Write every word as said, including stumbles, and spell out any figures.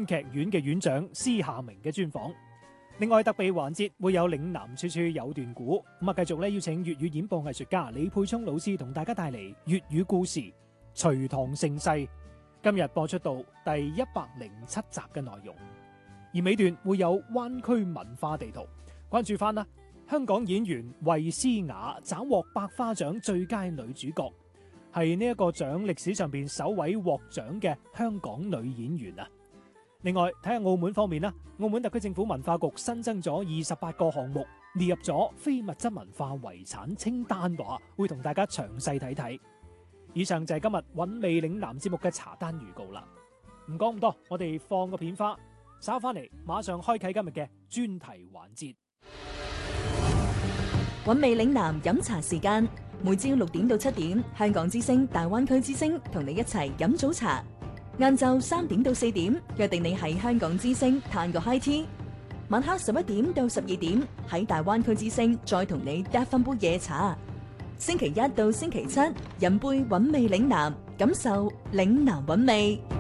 劇院嘅院長施夏明嘅專訪。另外特備環節會有嶺南處處有段古，咁啊繼續咧邀請粵語演播藝術家李沛聰老師同大家帶嚟粵語故事《隋唐盛世》。今日播出到第一百零七集嘅內容，而尾段會有灣區文化地圖，關注翻啦。香港演員衛詩雅斬獲百花獎最佳女主角，係呢一個獎歷史上邊首位獲獎嘅香港女演員啊！另外睇下澳門方面啦，澳門特區政府文化局新增咗二十八個項目，列入咗非物質文化遺產清單話，會同大家詳細睇睇。以上就係今日韻味嶺南節目嘅茶單預告啦。唔講咁多，我哋放個片花，稍翻嚟馬上開啟今日嘅專題環節。 韻味嶺南飲茶時間，每朝六點到七點，香港之聲、大灣區之聲同你一齊飲早茶。晏晝三點到四點，約定你喺香港之聲嘆個 high tea。晚黑十一點到十二點，喺大灣區之聲再同你嗒翻杯夜茶。星期一到星期七，飲杯韻味嶺南，感受嶺南韻味。